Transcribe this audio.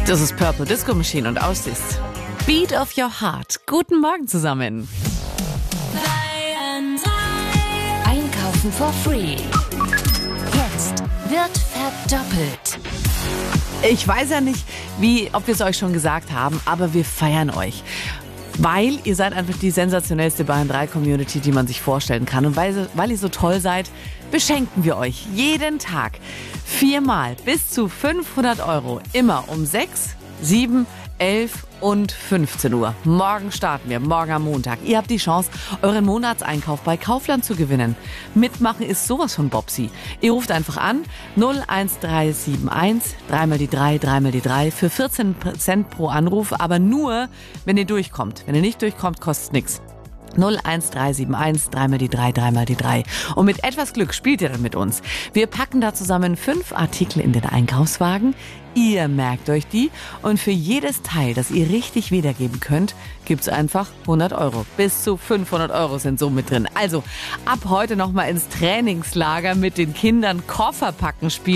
Das ist Purple Disco Machine und Aussicht. Beat of Your Heart. Guten Morgen zusammen. Einkaufen for free. Jetzt wird verdoppelt. Ich weiß ja nicht, ob wir es euch schon gesagt haben, aber wir feiern euch. Weil ihr seid einfach die sensationellste Bayern 3 Community, die man sich vorstellen kann. Und weil ihr so toll seid, beschenken wir euch jeden Tag 4-mal bis zu 500 €. Immer um 6, 7, 11 und 15 Uhr. Morgen starten wir, morgen am Montag. Ihr habt die Chance, euren Monatseinkauf bei Kaufland zu gewinnen. Mitmachen ist sowas von Bobsi. Ihr ruft einfach an 01371 3 die 3 für 14 Cent pro Anruf, aber nur, wenn ihr durchkommt. Wenn ihr nicht durchkommt, kostet nichts. 01371 3 die 3. Und mit etwas Glück spielt ihr dann mit uns. Wir packen da zusammen 5 Artikel in den Einkaufswagen. Ihr merkt euch die und für jedes Teil, das ihr richtig wiedergeben könnt, gibt's einfach 100 €. Bis zu 500 € sind so mit drin. Also ab heute nochmal ins Trainingslager mit den Kindern Koffer packen spielen.